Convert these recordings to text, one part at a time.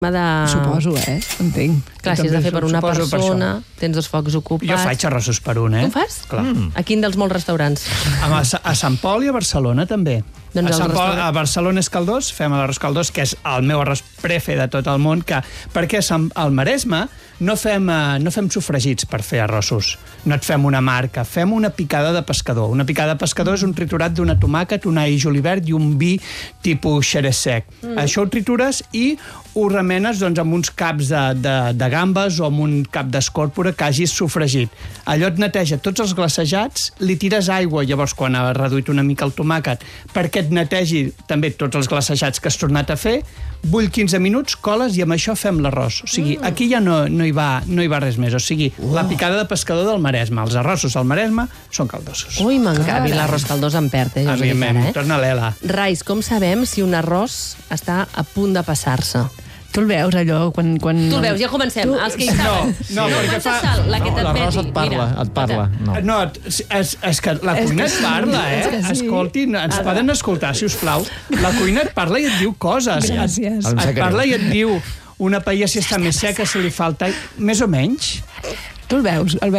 Suposo, entenc. Clar, si has de fer per una persona, tens dos focs ocupats... Jo faig arrossos per un, Tu fas? Clar. A quin dels molts restaurants? A Sant Pol i a Barcelona, també. Doncs a Barcelona és Caldós, fem l'arròs Caldós, que és el meu arròs prefe de tot el món, perquè al Maresme no fem sofregits per fer arrossos. No et fem una marca, fem una picada de pescador. Una picada de pescador és un triturat d'una tomàquet, un all julivert i un vi tipus xerès sec. Això ho tritures i ho remenes amb uns caps de gambes o amb un cap d'escòrpora que hagis sofregit. Allò et neteja tots els glacejats, li tires aigua, llavors quan ha reduït una mica el tomàquet, perquè et netegi també tots els glacejats que has tornat a fer, bull 15 minuts, coles i amb això fem l'arròs. O sigui, aquí ja no hi va res més. O sigui, la picada de pescador del Maresme. Els arrossos al Maresme són caldosos. Ui, m'encanta. L'arròs caldós em perd, Evidentment, torna l'ela. Rais, com sabem si un arròs està a punt de passar-se? Tu el veus, allò, quan... Tu el veus, ja comencem. Els que hi saben. No, perquè fa... La que te'n l'arròs et parla. No, és que la cuina et parla, Escoltin, ens poden escoltar, si us plau. La cuina et parla i et diu coses. Gràcies. Et parla i et diu una paella si està més seca, si li falta... Més o menys. Tu el veus, et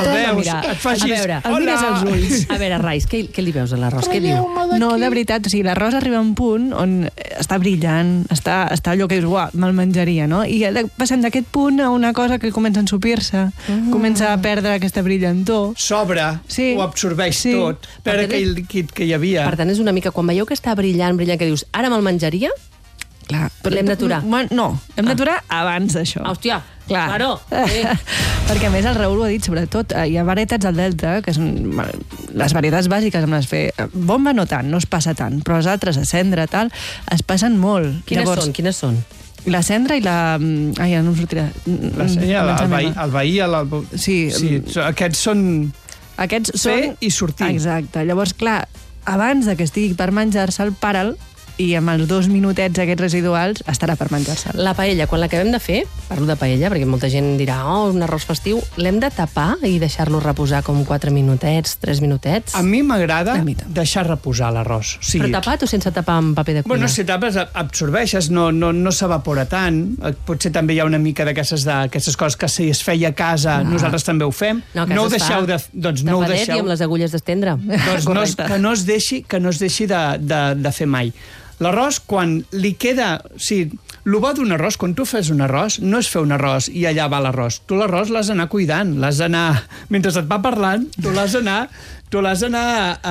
fa així. El mires als ulls. A veure, Rais, què li veus a l'arròs? Què diu? No, de veritat, o sigui, l'arròs arriba a un punt on està brillant, està allò que dius, uah, me'l menjaria, no? I passem d'aquest punt a una cosa que comença a ensopir-se, comença a perdre aquesta brillantor. S'obre, ho absorbeix tot, perd aquell líquid que hi havia. Per tant, és una mica, quan veieu que està brillant, que dius, ara me'l menjaria? Clar. L'hem d'aturar? No, hem d'aturar abans d'això. Hòstia, clar. Claro. Perquè a més el Raül ho ha dit, sobretot, hi ha varietats al Delta, que són les varietats bàsiques amb les fer... Bomba no tant, no es passa tant, però les altres, a cendra, tal, es passen molt. Quines són? La cendra i la... Ai, ja no em sortirà. La cendra, el veí... Sí. Aquests són... Aquests són... Fer i sortir. Exacte. Llavors, clar, abans de que estigui per menjar-se, el para'l, i amb els 2 minutets aquests residuals estarà per menjar-se. La paella, quan l'acabem de fer, parlo de paella, perquè molta gent dirà, un arròs festiu, l'hem de tapar i deixar-lo reposar com 4 minutets, 3 minutets? A mi m'agrada deixar reposar l'arròs. Però tapat o sense tapar amb paper de cuina? Bueno, si tapes, absorbeixes, no s'evapora tant. Potser també hi ha una mica d'aquestes coses que si es feia a casa, nosaltres també ho fem. No ho deixeu de... Tapadet i amb les agulles d'estendre. Que no es deixi de fer mai. L'arròs, quan li queda... O sigui, el bo d'un arròs, quan tu fes un arròs, no és fer un arròs i allà va l'arròs. Tu l'arròs l'has d'anar cuidant, l'has d'anar... Mentre et va parlant, tu l'has d'anar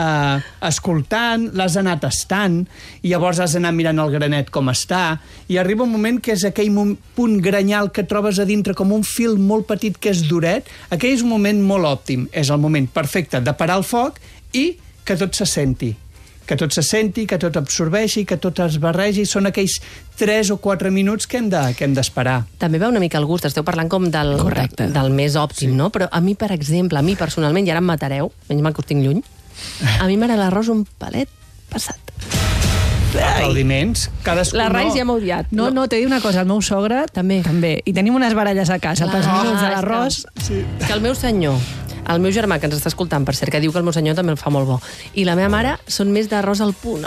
escoltant, l'has d'anar tastant, i llavors has d'anar mirant el granet com està, i arriba un moment que és aquell punt granyal que trobes a dintre com un fil molt petit que és duret. Aquell és un moment molt òptim. És el moment perfecte de parar el foc i que tot se senti. Que tot se senti, que tot absorbeixi, que tot es barregi. Són aquells 3 o 4 minuts que hem d'esperar. També va una mica al gust. Esteu parlant com del més òptim, no? Però a mi, per exemple, personalment, i ara em matareu, menys mal que us tinc lluny, a mi m'agrada l'arròs un palet passat. Aplaudiments. La Rais ja m'ha odiat. No, t'he dit una cosa, el meu sogre també. I tenim unes baralles a casa pels minuts de l'arròs. Que el meu senyor, el meu germà, que ens està escoltant, per cert, que diu que el meu senyor també el fa molt bo, i la meva mare són més d'arròs al punt.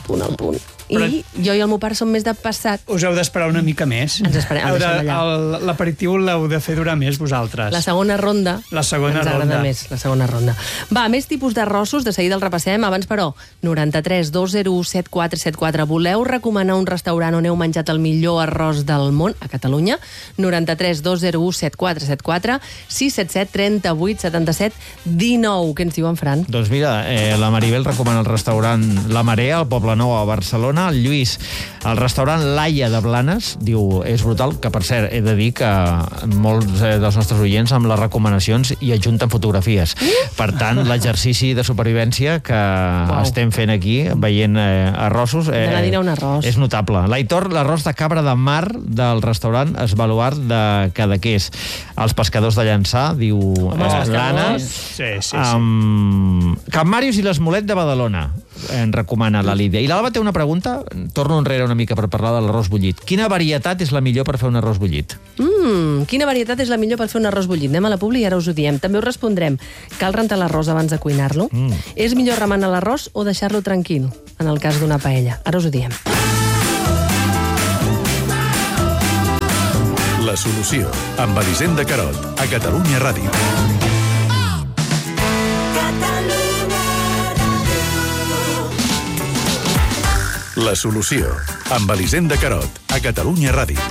I jo i el meu pare som més de passat. Us heu d'esperar una mica més. Ens esperem, l'aperitiu l'heu de fer durar més vosaltres. La segona ronda ens agrada més, la segona ronda. Va, més tipus d'arrossos, de seguida el repassem. Abans, però, 93 201 7474. Voleu recomanar un restaurant on heu menjat el millor arròs del món a Catalunya? 93 201 7474 677 38 77 19. Què ens diu en Fran? Doncs mira, la Maribel recomana el restaurant La Marea, al Poblenou, a Barcelona. El Lluís, el restaurant Laia de Blanes, diu, és brutal, que per cert, he de dir que molts dels nostres oients amb les recomanacions hi adjunten fotografies. Per tant, l'exercici de supervivència que estem fent aquí, veient arrossos, d'anar a dinar un arròs, és notable. L'Aitor, l'arròs de cabra de mar del restaurant Esbaluart de Cadaqués. Els pescadors de Llançà, diu l'Anna. Can Màrius i l'Esmolet de Badalona, en recomana la Lídia. I l'Alba té una pregunta, torno enrere una mica per parlar de l'arròs bullit. Quina varietat és la millor per fer un arròs bullit? Quina varietat és la millor per fer un arròs bullit? Anem a la publi i ara us ho diem. També us respondrem. Cal rentar l'arròs abans de cuinar-lo? És millor remenar l'arròs o deixar-lo tranquil, en el cas d'una paella? Ara us ho diem. La solució, amb Elisenda Carot, a Catalunya Ràdio. La solució, amb Elisenda Carot, a Catalunya Ràdio.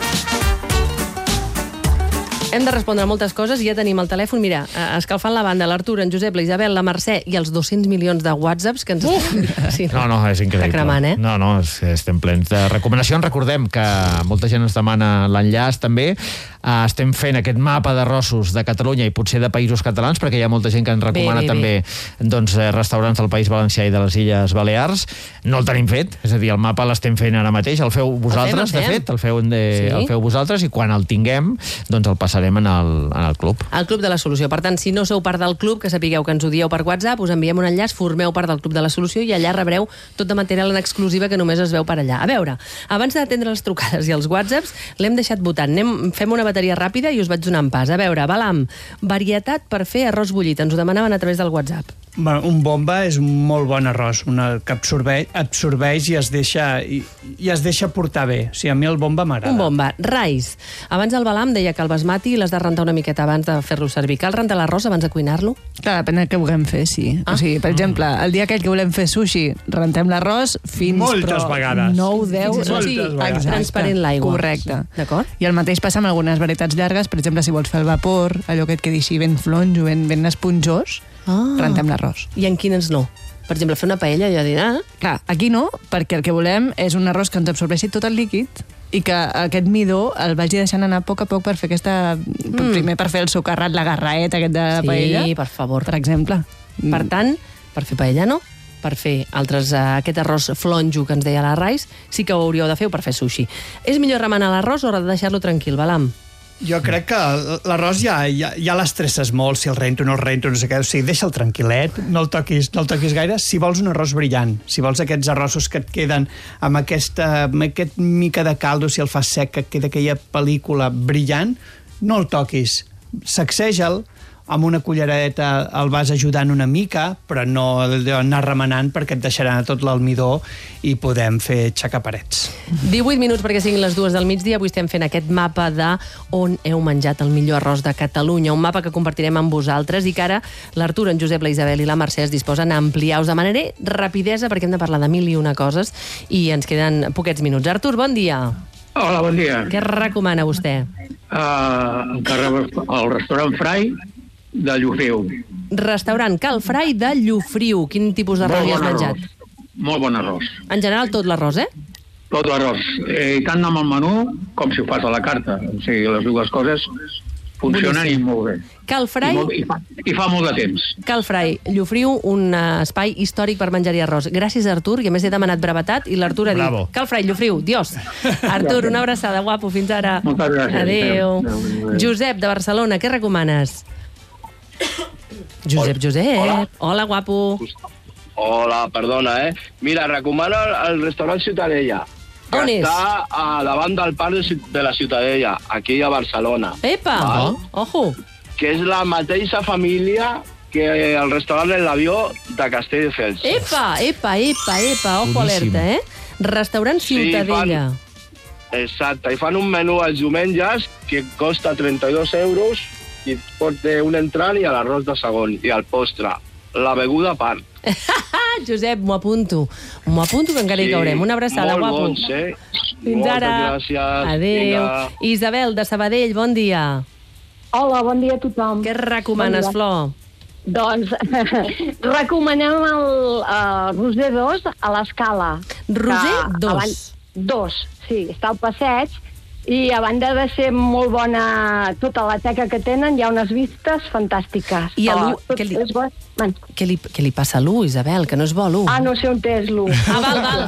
Hem de respondre a moltes coses i ja tenim el telèfon, mira, escalfant la banda, l'Artur, en Josep, la Isabel, la Mercè i els 200 milions de whatsapps que ens... Sí, no, és increïble. Està cremant, eh? No, estem plens de recomanacions. Recordem que molta gent ens demana l'enllaç, també. Estem fent aquest mapa d'arrossos de Catalunya i potser de països catalans, perquè hi ha molta gent que ens recomana també restaurants del País Valencià i de les Illes Balears. No el tenim fet, és a dir, el mapa l'estem fent ara mateix, el feu vosaltres, de fet, el feu vosaltres, i quan el tinguem, doncs el passarem en el club. El Club de la Solució. Per tant, si no sou part del club, que sapigueu que ens ho dieu per WhatsApp, us enviem un enllaç, formeu part del Club de la Solució i allà rebreu tot de material en exclusiva que només es veu per allà. A veure, abans d'atendre les trucades i els whatsapps, l'hem deixat votant. Fem una bateria ràpida i us vaig donant pas. A veure, Balam, varietat per fer arròs bullit. Ens ho demanaven a través del WhatsApp. Un bomba és un molt bon arròs, que absorbeix i es deixa portar bé. O sigui, a mi el bomba m'agrada. Un bomba. Rice. Abans el Balam deia que el basmati l'has de rentar una miqueta abans de fer-lo servir. Cal rentar l'arròs abans de cuinar-lo? Clar, depèn del que vulguem fer, sí. O sigui, per exemple, el dia aquell que volem fer sushi, rentem l'arròs fins... Moltes vegades. 9, 10... Moltes vegades. Transparent l'aigua. Correcte. D'acord? I el mateix passa amb algunes varietats llargues. Per exemple, si vols fer el vapor, allò que et quedi així ben flonjo, ben esponjós, rentem l'arròs. I en quines no? Per exemple, fer una paella, jo diré... Clar, aquí no, perquè el que volem és un arròs que ens absorbeixi tot el líquid i que aquest midó el vagi deixant anar a poc per fer aquesta... Primer per fer el socarrat, la garraet aquest de la paella. Sí, per favor. Per exemple. Per tant, per fer paella no, per fer aquest arròs flonjo que ens deia la Rice, sí que ho hauríeu de fer o per fer sushi. És millor remenar l'arròs o deixar-lo tranquil, Balam? Jo crec que l'arròs ja l'estresses molt, si el rento o no el rento, no sé què. O sigui, deixa'l tranquil·let, no el toquis gaire. Si vols un arròs brillant, si vols aquests arrossos que et queden amb aquest mica de caldo, si el fas sec, que et queda aquella pel·lícula brillant, no el toquis. Sacseja'l, amb una culleradeta el vas ajudant una mica, però no anar remenant perquè et deixarà tot l'almidó i podem fer xacaparets. 18 minuts perquè siguin les 2 del migdia. Avui estem fent aquest mapa de on heu menjat el millor arròs de Catalunya, un mapa que compartirem amb vosaltres i que ara l'Artur, en Josep, la Isabel i la Mercè es disposen a ampliar. Us demanaré rapidesa perquè hem de parlar de 1000 i una coses i ens queden poquets minuts. Artur, bon dia. Hola, bon dia. Què recomana vostè? El restaurant Frai de Llofriu. Restaurant Cal Frai de Llofriu. Quin tipus d'arròs hi has menjat? Molt bon arròs. En general, tot l'arròs, Tot l'arròs. I tant amb el menú com si ho fas a la carta. O sigui, les dues coses funcionen i molt bé. Cal Frai... I fa molt de temps. Cal Frai, Llofriu, un espai històric per menjar-hi arròs. Gràcies, Artur, i a més he demanat brevetat i l'Artur ha dit Cal Frai, Llofriu, Dios. Artur, una abraçada, guapo, fins ara. Moltes gràcies. Adéu. Josep, de Barcelona, què recomanes? Josep. Hola, guapo. Hola, perdona, Mira, recomano el restaurant Ciutadella. On és? Està a davant del parc de la Ciutadella, aquí a Barcelona. Epa, ojo. Que és la mateixa família que el restaurant El Avió de Castelldefels. Epa, ojo alerta, Restaurant Ciutadella. Exacte, i fan un menú els diumenges que costa 32 euros i et porta un entrant i l'arròs de segon i el postre, la beguda a part. Josep, m'ho apunto que encara hi caurem. Una abraçada, guapo. Molt bons, Fins ara. Moltes gràcies. Adéu. Vinga. Isabel, de Sabadell, bon dia. Hola, bon dia a tothom. Què recomanes, Flor? Doncs recomanem el Roser 2 a l'Escala. Roser 2? 2, sí, està al passeig. I a banda de ser molt bona tota la teca que tenen, hi ha unes vistes fantàstiques. I què li passa a l'1, Isabel? Que no és bo l'1. Ah, no sé on és l'1. Val.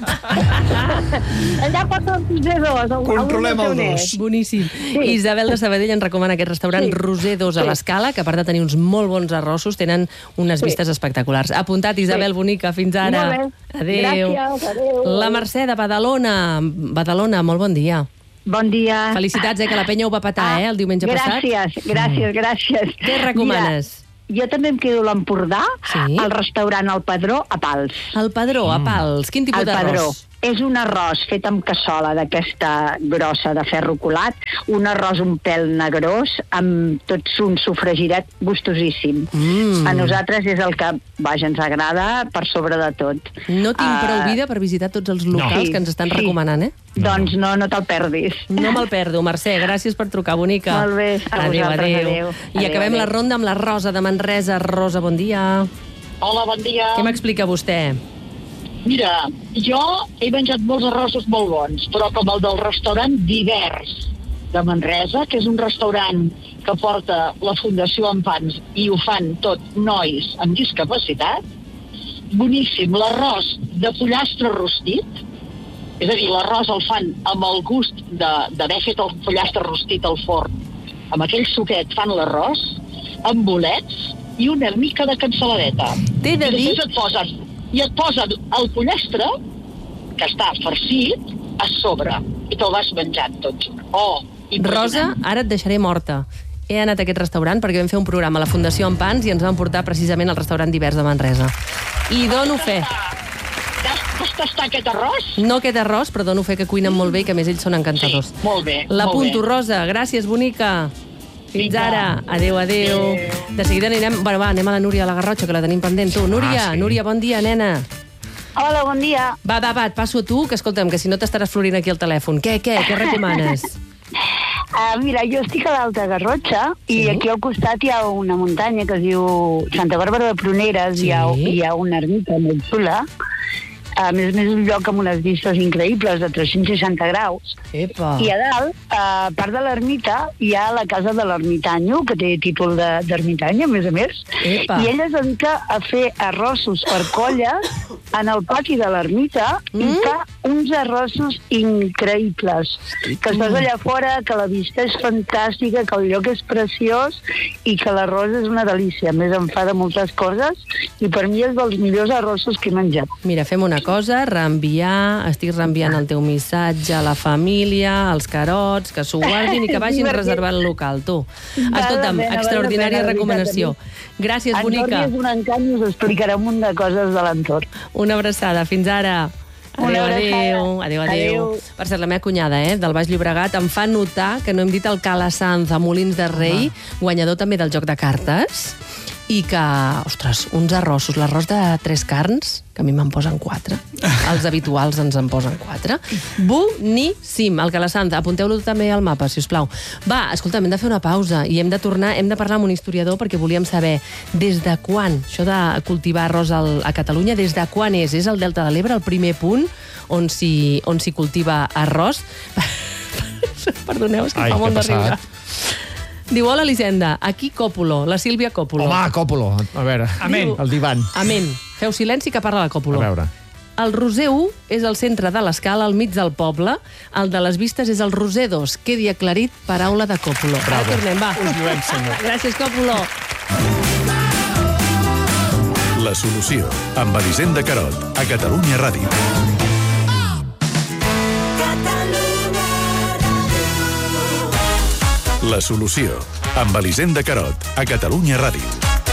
Allà passa el Roser 2. Controlem el 2. Boníssim. Sí. Isabel de Sabadell ens recomana aquest restaurant Roser 2 a l'Escala, que a part de tenir uns molt bons arrossos, tenen unes vistes espectaculars. Apuntat, Isabel, bonica, fins ara. Adéu. Gràcies, adéu. La Mercè de Badalona. Badalona, molt bon dia. Bon dia. Felicitats, que la penya ho va petar, el diumenge passat. Gràcies. Què recomanes? Mira, jo també em quedo a l'Empordà, al restaurant El Padró, a Pals. El Padró, a Pals. Quin tipus d'arròs? és un arròs fet amb cassola d'aquesta grossa de ferro colat, un arròs un pèl negrós, amb tots un sofregirat gustosíssim. A nosaltres és el que, vaja, ens agrada per sobre de tot. No tinc prou vida per visitar tots els locals que ens estan recomanant, Doncs no te'l perdis. No me'l perdo. Mercè, gràcies per trucar, bonica. Molt bé, a vosaltres, adéu. I acabem la ronda amb la Rosa de Manresa. Rosa, bon dia. Hola, bon dia. Què m'explica vostè? Mira, jo he menjat molts arrossos molt bons, però com el del restaurant Divers de Manresa, que és un restaurant que porta la Fundació Ampans i ho fan tot nois amb discapacitat, boníssim. L'arròs de pollastre rostit, és a dir, l'arròs el fan amb el gust d'haver fet el pollastre rostit al forn. Amb aquell suquet fan l'arròs, amb bolets i una mica de cansaladeta. T'he de dir... I et posen el pollastre, que està farcit, a sobre. I te'l vas menjant tot. Oh, Rosa, ara et deixaré morta. He anat a aquest restaurant perquè vam fer un programa a la Fundació Ampans i ens van portar precisament al restaurant Divers de Manresa. I dono fe. Vas tastar aquest arròs? No aquest arròs, però dono fe que cuinen molt bé i que a més ells són encantadors. Sí, molt bé. L'apunto, Rosa. Gràcies, bonica. Fins ara. Adéu, adéu. De seguida anirem... Bueno, va, anem a la Núria de la Garrotxa, que la tenim pendent. Tu, Núria, Núria, bon dia, nena. Hola, bon dia. Va, et passo a tu, que escolta'm, que si no t'estaràs florint aquí al telèfon. Què recomanes? Mira, jo estic a l'Alta Garrotxa i aquí al costat hi ha una muntanya que es diu Santa Bàrbara de Pruneres, hi ha una ermita molt xula. A més a més, un lloc amb unes vistes increïbles de 360 graus. Epa. I a dalt, a part de l'ermita, hi ha la casa de l'ermitanyo, que té títol d'ermitany, a més. Epa. I ella es dedica a fer arrossos per colles en el pati de l'ermita i fa uns arrossos increïbles. Que estàs allà fora, que la vista és fantàstica, que el lloc és preciós i que l'arròs és una delícia. A més, em fa de moltes coses i per mi és dels millors arrossos que he menjat. Mira, fem una cosa, estic reenviant el teu missatge a la família, als carots, que s'ho guardin i que vagin reservant el local, tu. Escolta'm, extraordinària recomanació. Gràcies, bonica. En Jordi és un encant i us explicarà un munt de coses de l'entorn. Una abraçada, fins ara. Adéu. Per cert, la meva cunyada, del Baix Llobregat, em fa notar que no hem dit el Calasanz a Molins de Rei, guanyador també del joc de cartes, i que, ostres, uns arrossos, l'arròs de 3 carns, que a mi me'n posen 4, els habituals ens en posen 4, boníssim, el Calasanz, apunteu-lo també al mapa, si us plau. Va, escolta, hem de fer una pausa i hem de parlar amb un historiador perquè volíem saber des de quan, això de cultivar arròs a Catalunya, des de quan és el Delta de l'Ebre el primer punt on s'hi cultiva arròs? Perdoneu, és que fa molt de riure. Diu, hola, Elisenda, aquí Còpolo, la Sílvia Còpolo. Home, Còpolo, a veure, amén. El divan. Amén. Feu silenci que parla la Còpolo. A veure. El Roser 1 és el centre de l'escala, al mig del poble. El de les vistes és el Roser 2. Quedi aclarit, paraula de Còpolo. Bravo. Ara tornem, va. Us lluem, senyor. Gràcies, Còpolo. La solució, amb Elisenda Carot, a Catalunya Ràdio. La solució, amb Elisenda Carot, a Catalunya Ràdio.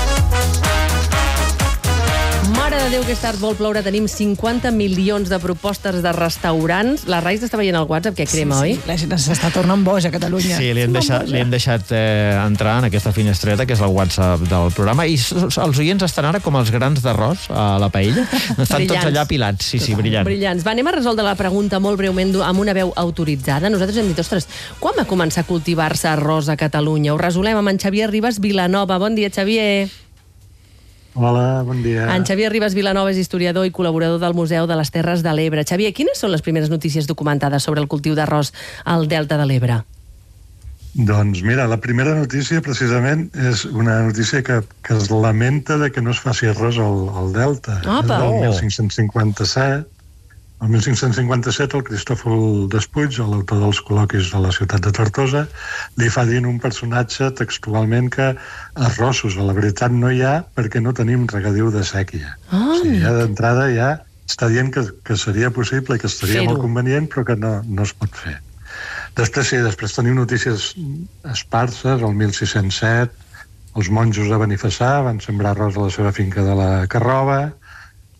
Mare de Déu, que és tard, vol ploure. Tenim 50 milions de propostes de restaurants. La Rais està veient el WhatsApp, que crema, oi? La gent s'està tornant boja a Catalunya. Sí, li hem deixat entrar en aquesta finestreta, que és el WhatsApp del programa, i els oients estan ara com els grans d'arròs a la paella. Estan tots allà apilats, sí, brillants. Brillants. Va, anem a resoldre la pregunta molt breument amb una veu autoritzada. Nosaltres hem dit, ostres, quan va començar a cultivar-se arròs a Catalunya? Ho resolem amb en Xavier Ribas Vilanova. Bon dia, Xavier. Hola, bon dia. En Xavier Ribas Vilanova és historiador i col·laborador del Museu de les Terres de l'Ebre. Xavier, quines són les primeres notícies documentades sobre el cultiu d'arròs al Delta de l'Ebre? Doncs mira, la primera notícia precisament és una notícia que es lamenta de que no es faci arròs al Delta. Opa! El 1557. El 1557 el Cristòfol Despuig, l'autor dels col·loquis de la ciutat de Tortosa, li fa dir un personatge textualment que arrossos a la veritat no hi ha perquè no tenim regadiu de sèquia. O sigui, ja d'entrada ja està dient que seria possible i que estaria molt convenient, però que no es pot fer. Després tenim notícies esparses. El 1607 els monjos de Benifassà van sembrar arròs a la seva finca de la Carroba.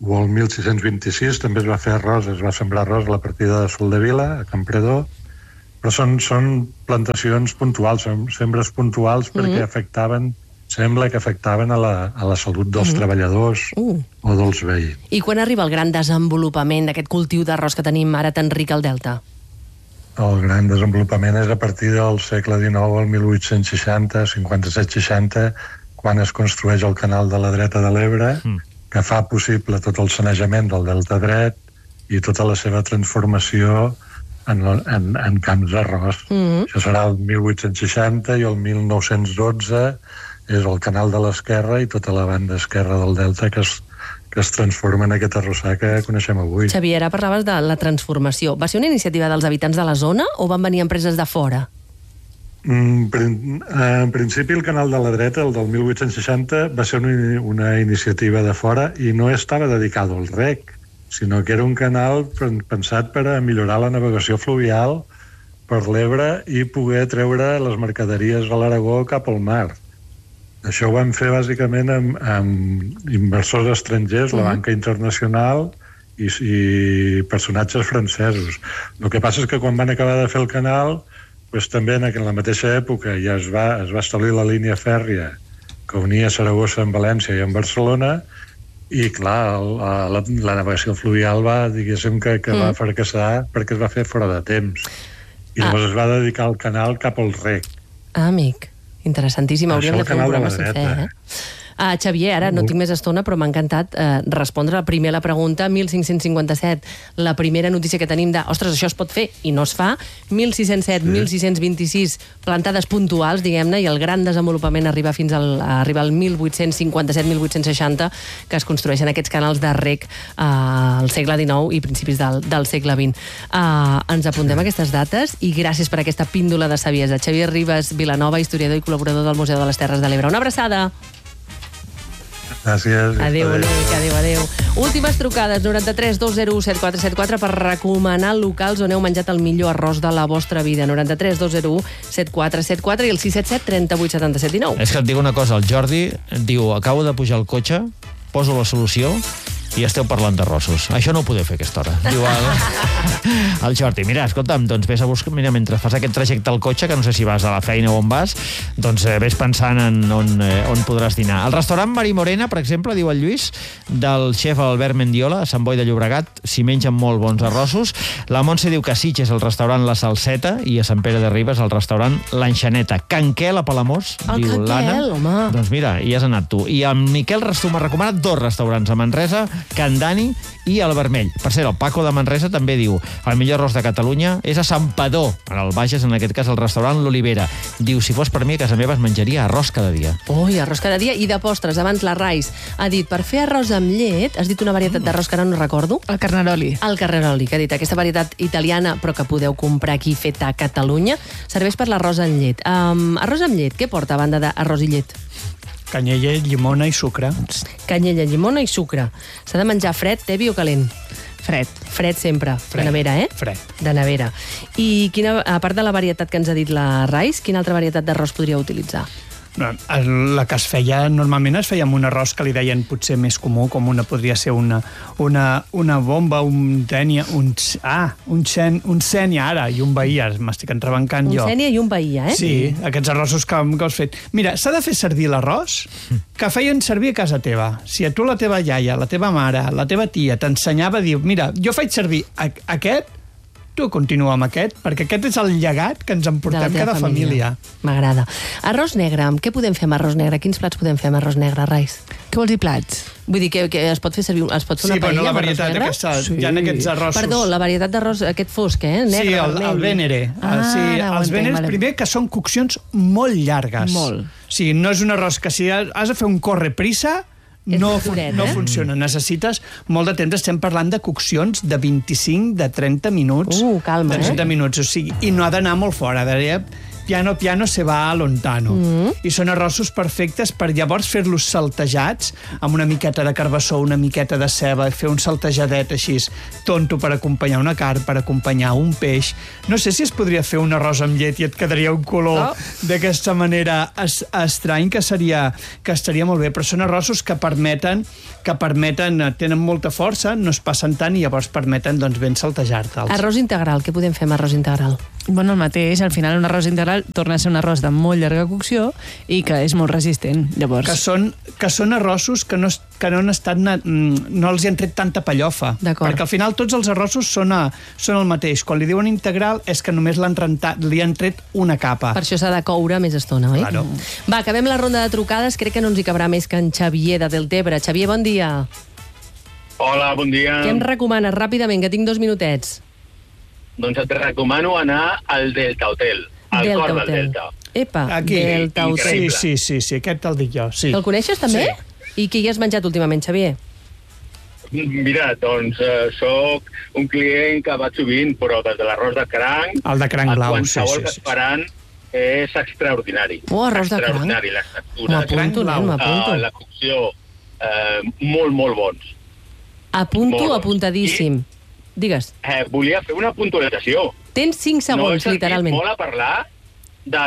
o el 1626 també es va fer arròs, es va sembrar arròs a la partida de Soldevila, a Campredó, però són plantacions puntuals, són sembres puntuals perquè sembla que afectaven a la salut dels treballadors o dels veïns. I quan arriba el gran desenvolupament d'aquest cultiu d'arròs que tenim ara tan ric al Delta? El gran desenvolupament és a partir del segle XIX, el 1860, 57-60, quan es construeix el canal de la dreta de l'Ebre, que fa possible tot el sanejament del delta dret i tota la seva transformació en camps d'arròs. Això serà el 1860 i el 1912 és el canal de l'esquerra i tota la banda esquerra del delta que es transforma en aquest arrossar que coneixem avui. Xavier, ara parlaves de la transformació. Va ser una iniciativa dels habitants de la zona o van venir empreses de fora? En principi el canal de la dreta, el del 1860, va ser una iniciativa de fora i no estava dedicada al reg, sinó que era un canal pensat per a millorar la navegació fluvial per l'Ebre i poder treure les mercaderies a l'Aragó cap al mar. Això ho van fer bàsicament amb inversors estrangers, la banca internacional i personatges francesos. El que passa és que quan van acabar de fer el canal, també en la mateixa època ja es va establir la línia fèrria que unia Saragossa amb València i amb Barcelona i, clar, la navegació fluvial va, diguéssim, que va fracassar perquè es va fer fora de temps. I llavors es va dedicar al canal cap al reg. Ah, amic. Interessantíssim, hauríem de fer un programa sencer, Xavier, ara no tinc més estona, però m'ha encantat respondre primer a la pregunta. 1557, la primera notícia que tenim de ostres, això es pot fer, i no es fa. 1607, 1626, plantades puntuals, diguem-ne, i el gran desenvolupament arriba al 1857-1860, que es construeixen aquests canals de reg al segle XIX i principis del segle XX. Ens apuntem aquestes dates i gràcies per aquesta píndola de saviesa. Xavier Ribas Vilanova, historiador i col·laborador del Museu de les Terres de l'Ebre. Una abraçada! Gràcies. Adéu, Anic, adéu. Últimes trucades, 93 201 7474, per recomanar locals on heu menjat el millor arròs de la vostra vida. 93 201 7474 i el 677 38 77 19. És que et dic una cosa, el Jordi diu, acabo de pujar al cotxe, poso la solució i esteu parlant d'arrossos. Això no ho podeu fer a aquesta hora. Diu el Jordi, mira, escolta'm, doncs vés a buscar, mira, mentre fas aquest trajecte al cotxe, que no sé si vas a la feina o on vas, doncs vés pensant en on podràs dinar. El restaurant Mari Morena, per exemple, diu el Lluís, del xef Albert Mendiola, a Sant Boi de Llobregat, s'hi mengen molt bons arrossos. La Montse diu que a Sitges el restaurant La Salseta i a Sant Pere de Ribes el restaurant L'Enxaneta. Can Quel a Palamós, diu l'Anna. Home. Doncs mira, hi has anat tu. I en Miquel Restum m'ha recomanat 2 restaurants a Manresa, Can Dani i el Vermell. Per cert, el Paco de Manresa també diu el millor arròs de Catalunya és a Santpedor, en el Bages, en aquest cas el restaurant L'Olivera. Diu, si fos per mi, a casa meva es menjaria arròs cada dia. Ui, arròs cada dia. I de postres, abans la Rais ha dit, per fer arròs amb llet, has dit una varietat d'arròs que ara no recordo. El Carnaroli. El Carnaroli, que ha dit, aquesta varietat italiana, però que podeu comprar aquí feta a Catalunya, serveix per l'arròs amb llet. Arròs amb llet, què porta a banda d'arròs i llet? Canyella, llimona i sucre. Canyella, llimona i sucre. S'ha de menjar fred, tebi o calent? Fred. Fred sempre. De nevera, Fred. De nevera. I a part de la varietat que ens ha dit la Rais, quina altra varietat d'arròs podríeu utilitzar? La que es feia, normalment es feia amb un arròs que li deien potser més comú, com podria ser una bomba, un tènia, un sènia ara, i un bahia, m'estic entrebancant jo. Un sènia i un bahia, Sí, aquests arrossos que has fet. Mira, s'ha de fer servir l'arròs que feien servir a casa teva. Si a tu la teva iaia, la teva mare, la teva tia t'ensenyava a dir, mira, jo faig servir aquest, tu continua amb aquest, perquè aquest és el llegat que ens emportem cada família. M'agrada. Arròs negre, què podem fer amb arròs negre? Quins plats podem fer amb arròs negre, Rais? Què vols dir plats? Vull dir que es pot fer servir una paella amb arròs negre? Sí, hi ha aquests arrossos. Perdó, la varietat d'arròs aquest fosc, negre, vermell. Sí, el Venere. Els Veneres, primer, que són coccions molt llargues. Molt. Sí, no és un arròs que si has de fer un correprisa, no funciona. Necessites molt de temps. Estem parlant de coccions de 25, de 30 minuts. Calma, de 30 minuts, o sigui, i no ha d'anar molt fora. Ha d'anar piano se va lontano. I són arrossos perfectes per llavors fer-los saltejats amb una miqueta de carbassó, una miqueta de ceba, fer un saltejadet així tonto per acompanyar una carn, per acompanyar un peix. No sé si es podria fer un arròs amb llet i et quedaria un color d'aquesta manera estrany, que estaria molt bé, però són arrossos que permeten, tenen molta força, no es passen tant i llavors permeten doncs, ben saltejar-te'ls. Arròs integral, què podem fer amb arròs integral? Bueno, el mateix, al final un arròs integral torna a ser un arròs de molt llarga cocció i que és molt resistent, llavors. Que són arrossos que no han estat, no els hi han tret tanta pellofa. Perquè al final tots els arrossos són el mateix. Quan li diuen integral és que només li han tret una capa. Per això s'ha de coure més estona, oi? Claro. Va, acabem la ronda de trucades. Crec que no ens hi cabrà més que en Xavier de Deltebre. Xavier, bon dia. Hola, bon dia. Què em recomanes ràpidament, que tinc 2 minutets? Doncs et recomano anar al Delta Hotel, al cor del Delta. Epa, aquí. Delta Hotel. Sí, aquest te'l dic jo. Sí. El coneixes també? Sí. I què hi has menjat últimament, Xavier? Mira, doncs soc un client que va sovint, però des de l'arròs de cranc... El de cranc blau, sí. Qualsevol que es faran és extraordinari. Arròs de cranc. Extraordinari, les textures. M'apunto, m'apunto. La cocció, molt, molt bons. Apunto, apuntadíssim. Digues. Volia fer una puntualització. Tens 5 segons, literalment. No he sentit molt a parlar de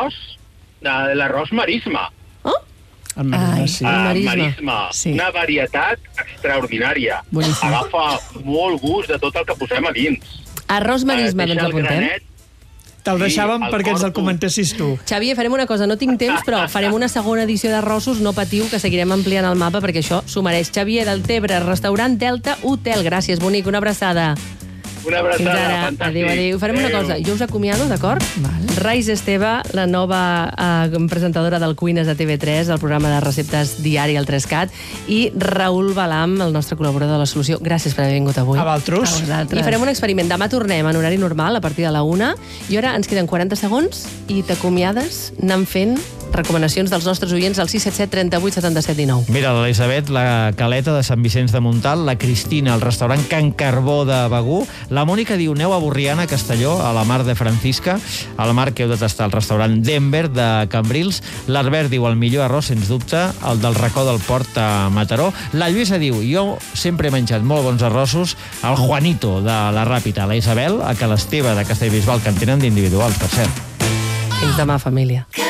l'arròs marisma. Oh? El marisma, sí. Marisma, sí. Una varietat extraordinària. Boníssim. Agafa molt gust de tot el que posem a dins. Arròs marisma, doncs apuntem. Te'l deixàvem perquè ens el comentessis tu. Xavier, farem una cosa, no tinc temps, però farem una segona edició d'arrossos, no patiu, que seguirem ampliant el mapa, perquè això s'ho mereix. Xavier Deltebre, restaurant Delta Hotel. Gràcies, bonic, una abraçada. Una abraçada, fantàstic. Adéu. Farem una cosa, jo us acomiado, d'acord? Rais Esteve, la nova presentadora del Cuines de TV3, el programa de receptes diari al 3CAT, i Raül Balam, el nostre col·laborador de La Solució. Gràcies per haver vingut avui. A vosaltres. I farem un experiment. Demà tornem en horari normal, a partir de la 1, i ara ens queden 40 segons i t'acomiades anant fent recomanacions dels nostres oients al 677 38 77 19. Mira, l'Elisabet, la Caleta de Sant Vicenç de Montalt, la Cristina, el restaurant Can Carbó de Begú, la Mònica diu, aneu a Borriana, Castelló, a la Mar de Francisca, a la Mar que heu de tastar el restaurant Denver de Cambrils, l'Albert diu, el millor arròs, sens dubte, el del racó del Port a Mataró, la Lluïsa diu, jo sempre he menjat molt bons arrossos, el Juanito de la Ràpita, la Isabel, a Cal Esteve de Castellbisbal, que en tenen d'individuals, per cert. Fins demà, família.